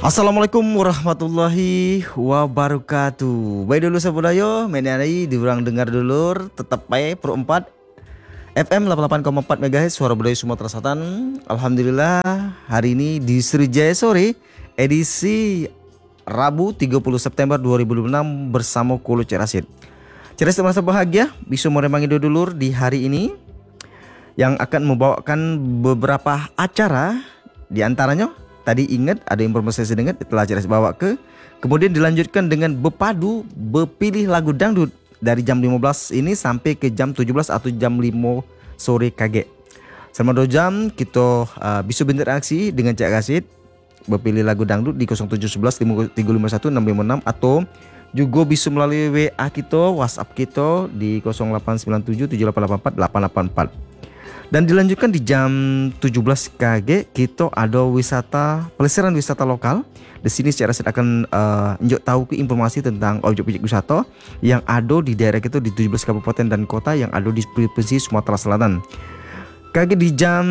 Assalamualaikum warahmatullahi wabarakatuh. Baik dulu sabudayo, menari diurang dengar dulur, tetap baik Pro 4 FM 88,4 MHz Suara Budaya Sumatera Selatan. Alhamdulillah hari ini di Sriwijaya Sore edisi Rabu 30 September 2026 bersama Kulu Cik Rasid. Cik Rasid merasa bahagia bisa meremangi dulur di hari ini yang akan membawakan beberapa acara, di antaranya tadi ingat ada informasi sedikit telah Cik Rasid bawa ke. Kemudian dilanjutkan dengan Bepadu Bepilih Lagu Dangdut dari jam 15 ini sampai ke jam 17 atau jam 5 sore kage. Selama 2 jam kita bisa berinteraksi dengan Cik Rasid Bepilih Lagu Dangdut di 0711 351 656 atau juga bisa melalui WA kita, WhatsApp kita di 0897 7884 884. Dan dilanjutkan di jam 17 KG kita ada pelesiran wisata lokal. Di sini Cik Rasid akan njuk tahu ke informasi tentang objek-objek wisata yang ada di daerah kita di 17 kabupaten dan kota yang ada di provinsi Sumatera Selatan. KG di jam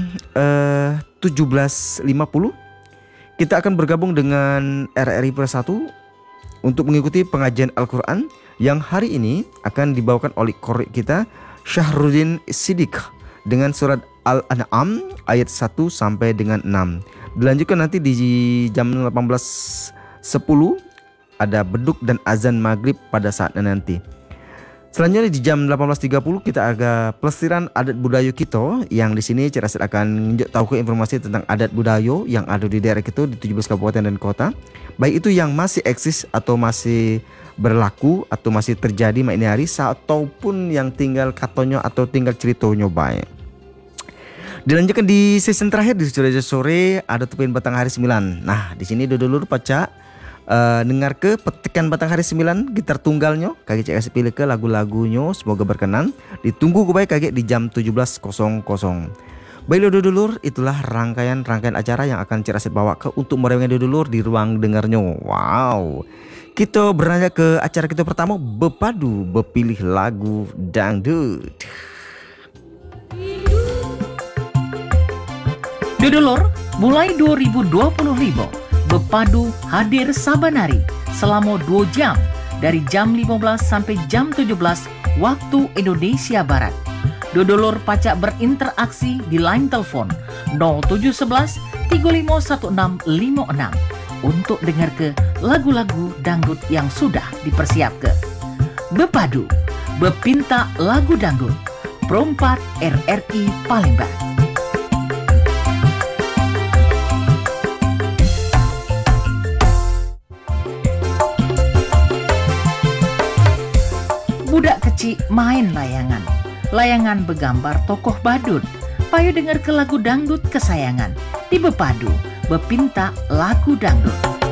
17.50 kita akan bergabung dengan RRI Plus 1 untuk mengikuti pengajian Al-Quran yang hari ini akan dibawakan oleh korek kita Syahruddin Siddiq dengan surat Al-An'am ayat 1 sampai dengan 6. Dilanjutkan nanti di jam 18.10 ada beduk dan azan maghrib pada saatnya nanti. Selanjutnya di jam 18.30 kita agak pelesiran adat budaya kita yang di sini Cik Rasid akan tahu ke informasi tentang adat budaya yang ada di daerah kita di 17 kabupaten dan kota. Baik itu yang masih eksis atau masih berlaku atau masih terjadi ini hari ataupun yang tinggal katanya atau tinggal ceritanya baik. Dilanjutkan di season terakhir di Sriwijaya Sore ada Tupin Batang Hari 9. Nah, di sini dulur paca dengar ke petikan Batang Hari 9 gitar tunggalnya kaki Cik Rasid pilih ke lagu-lagunya semoga berkenan. Ditunggu gue baik kaki di jam 17.00. Baik dulur, itulah rangkaian acara yang akan Cik Rasid bawa ke untuk merewangi dulur di ruang dengarnya. Wow. Kita beranjak ke acara kita pertama, Bepadu Bepilih Lagu Dangdut. Dulur, mulai 2025 Bepadu hadir saban hari selama 2 jam dari jam 15 sampai jam 17 waktu Indonesia Barat. Dulur pacak berinteraksi di line telepon 0711 351656 untuk dengar ke lagu-lagu dangdut yang sudah dipersiapkan. Bepadu Bepinta Lagu Dangdut Pro 4 RRI Palembang. Budak kecil main layangan. Layangan bergambar tokoh badut. Payu dengar ke lagu dangdut kesayangan di Bepadu Bepinta Lagu Dangdut.